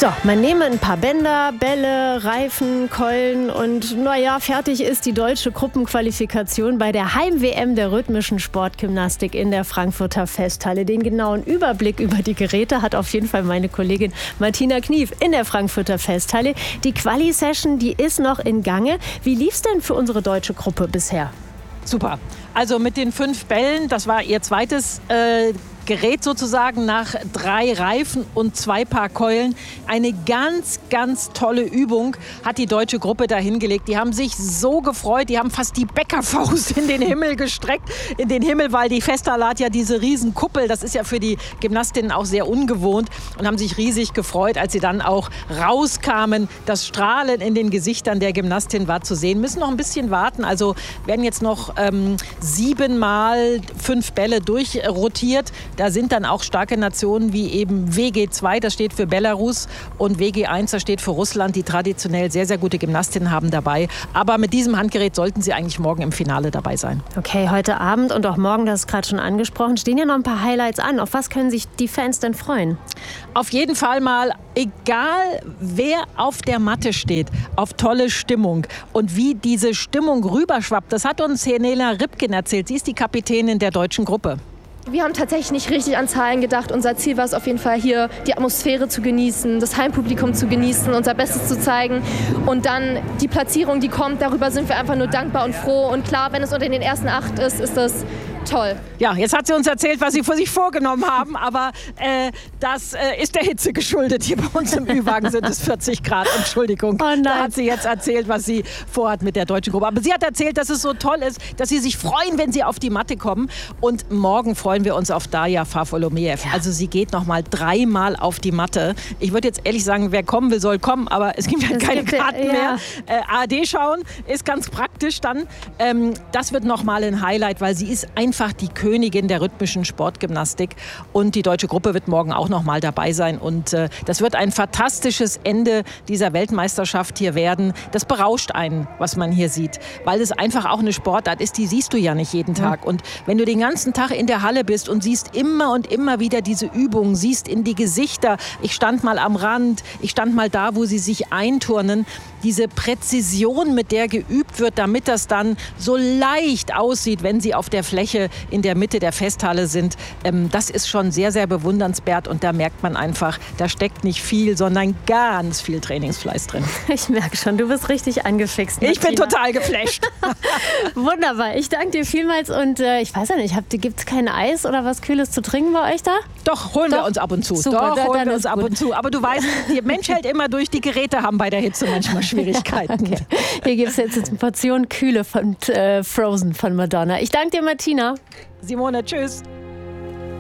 So, man nehme ein paar Bänder, Bälle, Reifen, Keulen und fertig ist die deutsche Gruppenqualifikation bei der Heim-WM der rhythmischen Sportgymnastik in der Frankfurter Festhalle. Den genauen Überblick über die Geräte hat auf jeden Fall meine Kollegin Martina Knief in der Frankfurter Festhalle. Die Quali-Session, die ist noch in Gange. Wie lief's denn für unsere deutsche Gruppe bisher? Super. Also mit den 5 Bällen, das war ihr zweites Gerät sozusagen nach 3 Reifen und 2 Paar Keulen. Eine ganz, ganz tolle Übung hat die deutsche Gruppe da hingelegt. Die haben sich so gefreut, die haben fast die Bäckerfaust in den Himmel gestreckt. In den Himmel, weil die Festhalle hat ja diese riesen Kuppel. Das ist ja für die Gymnastinnen auch sehr ungewohnt und haben sich riesig gefreut, als sie dann auch rauskamen. Das Strahlen in den Gesichtern der Gymnastin war zu sehen. Müssen noch ein bisschen warten. Also werden jetzt noch 7 mal 5 Bälle durchrotiert. Da sind dann auch starke Nationen wie eben WG2, das steht für Belarus, und WG1, das steht für Russland, die traditionell sehr, sehr gute Gymnastinnen haben dabei. Aber mit diesem Handgerät sollten sie eigentlich morgen im Finale dabei sein. Okay, heute Abend und auch morgen, das ist gerade schon angesprochen, stehen ja noch ein paar Highlights an. Auf was können sich die Fans denn freuen? Auf jeden Fall mal, egal wer auf der Matte steht, auf tolle Stimmung. Und wie diese Stimmung rüberschwappt, das hat uns Helena Ripken erzählt. Sie ist die Kapitänin der deutschen Gruppe. Wir haben tatsächlich nicht richtig an Zahlen gedacht. Unser Ziel war es auf jeden Fall, hier die Atmosphäre zu genießen, das Heimpublikum zu genießen, unser Bestes zu zeigen. Und dann die Platzierung, die kommt, darüber sind wir einfach nur dankbar und froh. Und klar, wenn es unter den ersten 8 ist, ist das toll. Ja, jetzt hat sie uns erzählt, was sie vor sich vorgenommen haben, aber das ist der Hitze geschuldet. Hier bei uns im Ü-Wagen sind es 40 Grad, Entschuldigung. Oh nein. Da hat sie jetzt erzählt, was sie vorhat mit der deutschen Gruppe. Aber sie hat erzählt, dass es so toll ist, dass sie sich freuen, wenn sie auf die Matte kommen. Und morgen freuen wir uns auf Darja Fafolomeev. Ja. Also sie geht noch mal 3 Mal auf die Matte. Ich würde jetzt ehrlich sagen, wer kommen will, soll kommen, aber es gibt halt keine Karten mehr. ARD schauen ist ganz praktisch dann. Das wird noch mal ein Highlight, weil sie ist einfach die Königin der rhythmischen Sportgymnastik, und die deutsche Gruppe wird morgen auch noch mal dabei sein, und das wird ein fantastisches Ende dieser Weltmeisterschaft hier werden. Das berauscht einen, was man hier sieht, weil es einfach auch eine Sportart ist, die siehst du ja nicht jeden Tag. Und wenn du den ganzen Tag in der Halle bist und siehst immer und immer wieder diese Übungen, siehst in die Gesichter, ich stand mal am Rand, ich stand mal da, wo sie sich einturnen, diese Präzision, mit der geübt wird, damit das dann so leicht aussieht, wenn sie auf der Fläche in der Mitte der Festhalle sind, das ist schon sehr, sehr bewundernswert, und da merkt man einfach, da steckt nicht viel, sondern ganz viel Trainingsfleiß drin. Ich merke schon, du bist richtig angefixt, Martina. Ich bin total geflasht. Wunderbar, ich danke dir vielmals, und ich weiß ja nicht, gibt es kein Eis oder was Kühles zu trinken bei euch da? Doch, holen wir uns ab und zu. Super, Doch, holen wir dann uns ab und zu. Aber du weißt, der Mensch hält immer durch, die Geräte haben bei der Hitze manchmal Schwierigkeiten. Okay. Hier gibt es jetzt eine Portion Kühle von Frozen von Madonna. Ich danke dir, Martina. Simone, tschüss.